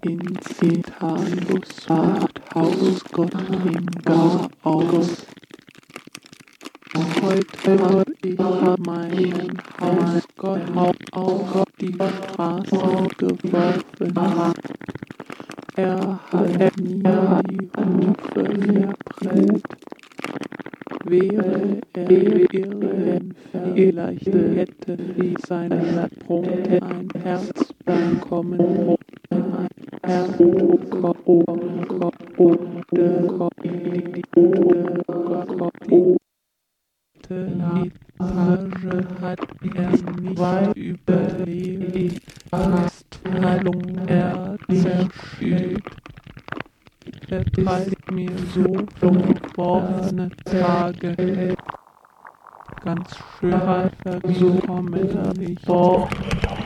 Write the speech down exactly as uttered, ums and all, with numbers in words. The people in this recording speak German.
in Cetanus Haus Gott im Gar aus. Heute hab ich meinen Hausgott auf die Straße geworfen. Er hat mir die Hufe verprellt. Wäre er irren, vielleicht hätte sein Sprung ein Herz bekommen. Ein Herz bekommen, oder die Etage hat er nicht überlebt, fast Verlung er zerschüttelt. Vertreibt mir so verworfene Tage. Ganz schön verkommen ich.